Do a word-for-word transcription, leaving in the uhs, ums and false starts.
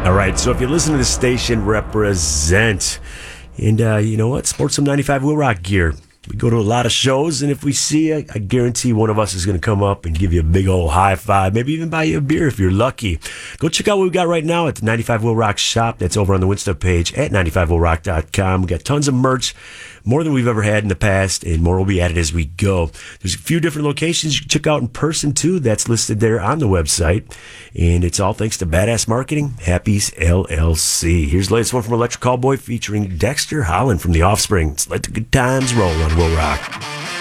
All right, so if you listen to the station, represent. And uh, you know what? Sport some ninety-five Will Rock gear. We go to a lot of shows, and if we see you, I guarantee one of us is going to come up and give you a big old high five, maybe even buy you a beer if you're lucky. Go check out what we've got right now at the ninety-five Will Rock shop. That's over on the Winstuff page at ninety-five will rock dot com. We've got tons of merch, more than we've ever had in the past, and more will be added as we go. There's a few different locations you can check out in person, too. That's listed there on the website, and it's all thanks to Badass Marketing, Happy's L L C. Here's the latest one from Electric Callboy featuring Dexter Holland from The Offspring. Let's let the good times roll on Will Rock.